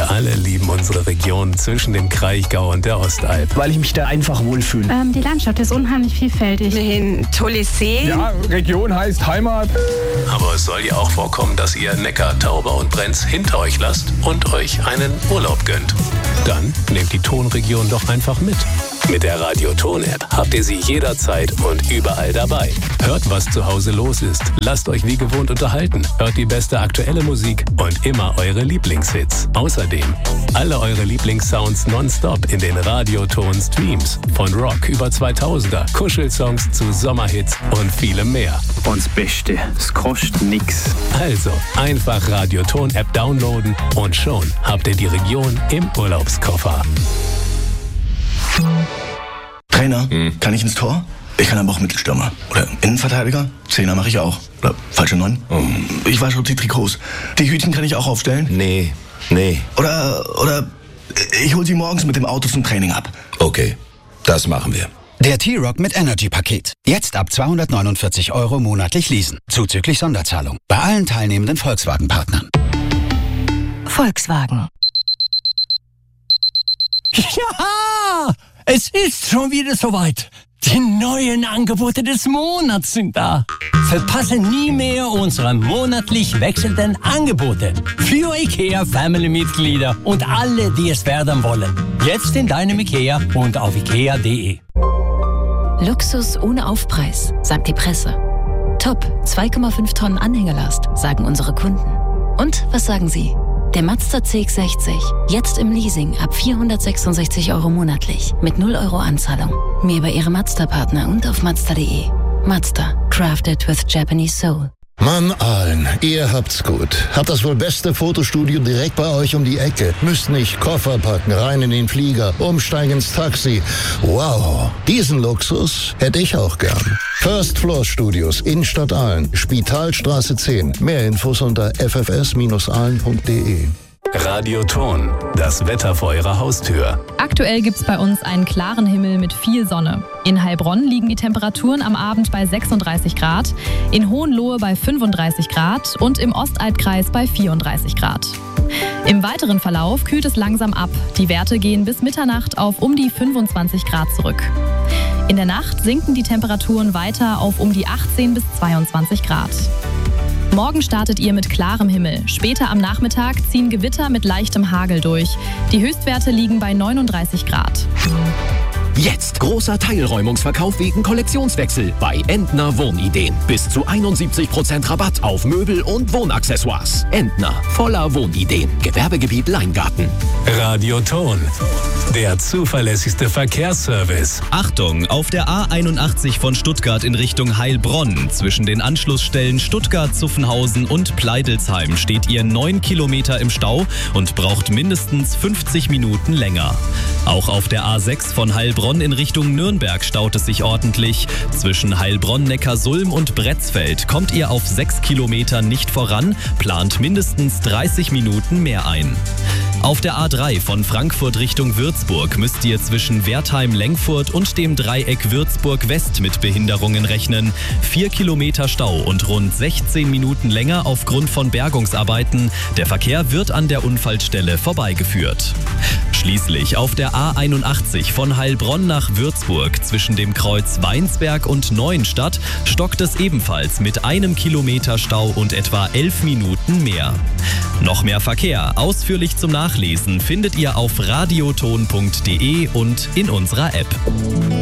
Wir alle lieben unsere Region zwischen dem Kraichgau und der Ostalb. Weil ich mich da einfach wohlfühle. Die Landschaft ist unheimlich vielfältig. Ein tolles See. Ja, Region heißt Heimat. Aber es soll ja auch vorkommen, dass ihr Neckar, Tauber und Brenz hinter euch lasst und euch einen Urlaub gönnt. Dann nehmt die Tonregion doch einfach mit. Mit der Radio-Ton-App habt ihr sie jederzeit und überall dabei. Hört, was zu Hause los ist. Lasst euch wie gewohnt unterhalten. Hört die beste aktuelle Musik und immer eure Lieblingshits. Außerdem alle eure Lieblingssounds nonstop in den Radio-Ton-Streams. Von Rock über 2000er, Kuschelsongs zu Sommerhits und vielem mehr. Und das Beste, es kostet nix. Also einfach Radio-Ton-App downloaden und schon habt ihr die Region im Urlaubskoffer. Trainer, kann ich ins Tor? Ich kann aber auch Mittelstürmer. Oder Innenverteidiger? Zehner mache ich auch. Oder falsche 9? Ich wasche die Trikots. Die Hütchen kann ich auch aufstellen? Nee. Oder ich hole sie morgens mit dem Auto zum Training ab. Okay, das machen wir. Der T-Rock mit Energy-Paket. Jetzt ab 249 € monatlich leasen. Zuzüglich Sonderzahlung. Bei allen teilnehmenden Volkswagen-Partnern. Volkswagen. Ja, es ist schon wieder soweit. Die neuen Angebote des Monats sind da. Verpasse nie mehr unsere monatlich wechselnden Angebote. Für IKEA-Family-Mitglieder und alle, die es werden wollen. Jetzt in deinem IKEA und auf ikea.de. Luxus ohne Aufpreis, sagt die Presse. Top, 2,5 Tonnen Anhängerlast, sagen unsere Kunden. Und was sagen Sie? Der Mazda CX-60, jetzt im Leasing ab 466 € monatlich, mit 0 € Anzahlung. Mehr bei Ihrem Mazda-Partner und auf Mazda.de. Mazda, crafted with Japanese soul. Mann, Aalen, ihr habt's gut. Habt das wohl beste Fotostudio direkt bei euch um die Ecke. Müsst nicht Koffer packen, rein in den Flieger, umsteigen ins Taxi. Wow, diesen Luxus hätte ich auch gern. First Floor Studios, Innenstadt Aalen, Spitalstraße 10. Mehr Infos unter ffs-aalen.de. Radio-Ton, das Wetter vor eurer Haustür. Aktuell gibt's bei uns einen klaren Himmel mit viel Sonne. In Heilbronn liegen die Temperaturen am Abend bei 36 Grad, in Hohenlohe bei 35 Grad und im Ostalbkreis bei 34 Grad. Im weiteren Verlauf kühlt es langsam ab. Die Werte gehen bis Mitternacht auf um die 25 Grad zurück. In der Nacht sinken die Temperaturen weiter auf um die 18 bis 22 Grad. Morgen startet ihr mit klarem Himmel. Später am Nachmittag ziehen Gewitter mit leichtem Hagel durch. Die Höchstwerte liegen bei 39 Grad. Jetzt großer Teilräumungsverkauf wegen Kollektionswechsel bei Entner Wohnideen. Bis zu 71% Rabatt auf Möbel und Wohnaccessoires. Entner, voller Wohnideen. Gewerbegebiet Leingarten. Radio-Ton, der zuverlässigste Verkehrsservice. Achtung, auf der A81 von Stuttgart in Richtung Heilbronn. Zwischen den Anschlussstellen Stuttgart, Zuffenhausen und Pleidelsheim steht ihr 9 Kilometer im Stau und braucht mindestens 50 Minuten länger. Auch auf der A6 von Heilbronn in Richtung Nürnberg staut es sich ordentlich. Zwischen Heilbronn, Neckarsulm und Bretzfeld kommt ihr auf 6 Kilometer nicht voran, plant mindestens 30 Minuten mehr ein. Auf der A3 von Frankfurt Richtung Würzburg müsst ihr zwischen Wertheim-Lengfurt und dem Dreieck Würzburg-West mit Behinderungen rechnen. 4 Kilometer Stau und rund 16 Minuten länger aufgrund von Bergungsarbeiten. Der Verkehr wird an der Unfallstelle vorbeigeführt. Schließlich auf der A81 von Heilbronn nach Würzburg zwischen dem Kreuz Weinsberg und Neuenstadt stockt es ebenfalls mit 1 Kilometer Stau und etwa 11 Minuten mehr. Noch mehr Verkehr, ausführlich zum Nachlesen, findet ihr auf radioton.de und in unserer App.